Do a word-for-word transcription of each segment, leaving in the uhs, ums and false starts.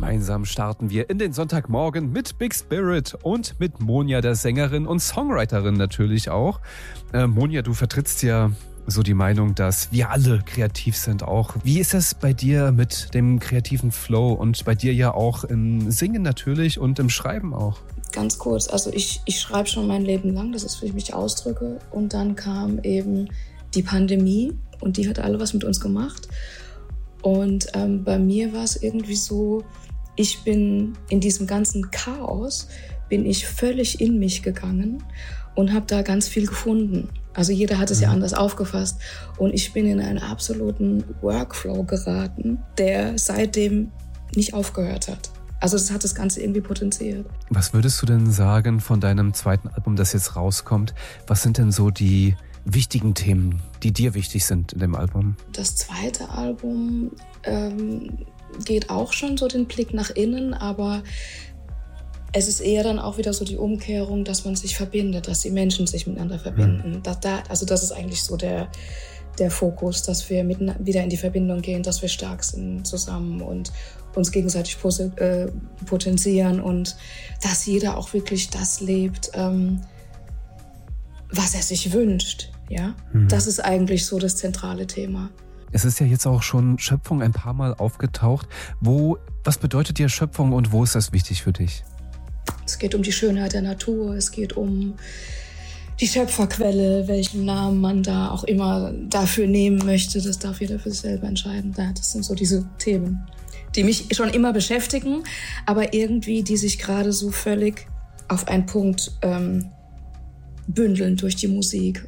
Gemeinsam starten wir in den Sonntagmorgen mit Big Spirit und mit Monja, der Sängerin und Songwriterin natürlich auch. Äh, Monja, du vertrittst ja so die Meinung, dass wir alle kreativ sind auch. Wie ist das bei dir mit dem kreativen Flow und bei dir ja auch im Singen natürlich und im Schreiben auch? Ganz kurz, also ich, ich schreibe schon mein Leben lang, das ist, wie ich mich ausdrücke. Und dann kam eben die Pandemie und die hat alle was mit uns gemacht. Und ähm, bei mir war es irgendwie so, ich bin in diesem ganzen Chaos, bin ich völlig in mich gegangen und habe da ganz viel gefunden. Also jeder hat es ja anders aufgefasst. Und ich bin in einen absoluten Workflow geraten, der seitdem nicht aufgehört hat. Also das hat das Ganze irgendwie potenziert. Was würdest du denn sagen von deinem zweiten Album, das jetzt rauskommt? Was sind denn so die wichtigen Themen, die dir wichtig sind in dem Album? Das zweite Album ähm, geht auch schon so den Blick nach innen, aber es ist eher dann auch wieder so die Umkehrung, dass man sich verbindet, dass die Menschen sich miteinander verbinden. Mhm. Da, da, also das ist eigentlich so der, der Fokus, dass wir mit, wieder in die Verbindung gehen, dass wir stark sind zusammen und uns gegenseitig äh, potenzieren und dass jeder auch wirklich das lebt, ähm, was er sich wünscht. Ja? Mhm. Das ist eigentlich so das zentrale Thema. Es ist ja jetzt auch schon Schöpfung ein paar Mal aufgetaucht. Wo, was bedeutet dir Schöpfung und wo ist das wichtig für dich? Es geht um die Schönheit der Natur, es geht um die Schöpferquelle, welchen Namen man da auch immer dafür nehmen möchte. Das darf jeder für sich selber entscheiden. Das sind so diese Themen, die mich schon immer beschäftigen, aber irgendwie, die sich gerade so völlig auf einen Punkt ähm, bündeln durch die Musik.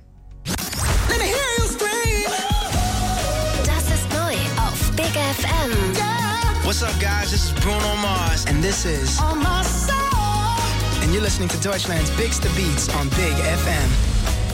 Das ist neu auf Big F M. What's up, guys? This is Bruno Mars, and this is On My Soul. And you're listening to Deutschland's Bigste Beats on Big F M.